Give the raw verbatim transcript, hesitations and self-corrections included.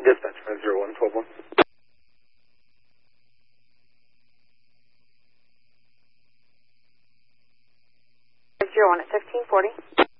Dispatch five zero one, twelve one. five zero one at fifteen forty.